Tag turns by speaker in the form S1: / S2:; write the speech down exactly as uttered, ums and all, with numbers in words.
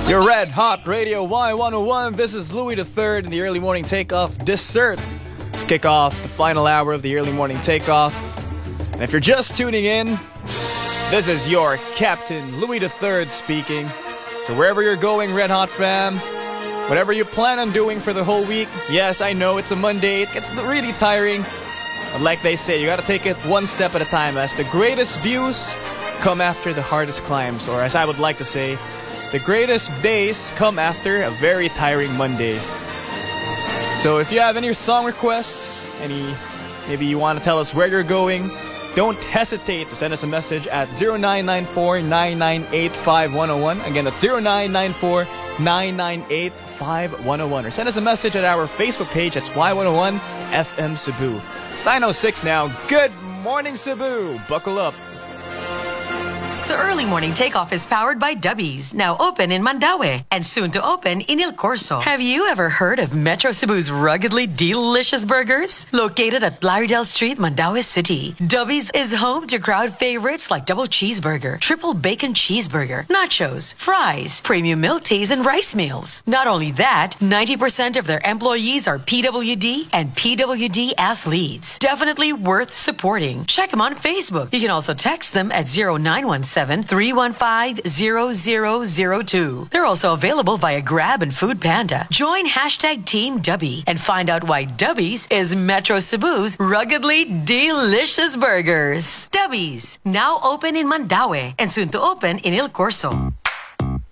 S1: Your Red Hot Radio Y one oh one. This is Louis the Third in the early morning takeoff dessert. Kick off the final hour of the early morning takeoff. And if you're just tuning in, this is your Captain Louis the Third speaking. So wherever you're going, Red Hot fam, whatever you plan on doing for the whole week, yes, I know it's a Monday, it gets really tiring. But like they say, you gotta take it one step at a time, as the greatest views come after the hardest climbs. Or as I would like to say, the greatest days come after a very tiring Monday. So if you have any song requests, any, maybe you want to tell us where you're going, don't hesitate to send us a message at zero nine nine four, nine nine eight, five one zero one. Again, that's zero nine nine four, nine nine eight, five one zero one. Or send us a message at our Facebook page. It's Y one oh one F M Cebu. It's nine oh six now. Good morning, Cebu. Buckle up.
S2: The early morning takeoff is powered by Dubbies, now open in Mandaue and soon to open in Il Corso. Have you ever heard of Metro Cebu's ruggedly delicious burgers? Located at Blaridel Street, Mandaue City, Dubbies is home to crowd favorites like double cheeseburger, triple bacon cheeseburger, nachos, fries, premium milk teas, and rice meals. Not only that, ninety percent of their employees are P W D and P W D athletes. Definitely worth supporting. Check them on Facebook. You can also text them at zero nine one seven, three one five, zero zero zero two. They're also available via Grab and Food Panda. Join hashtag Team Dubby and find out why Dubbies is Metro Cebu's ruggedly delicious burgers. Dubbies, now open in Mandaue and soon to open in Il Corso.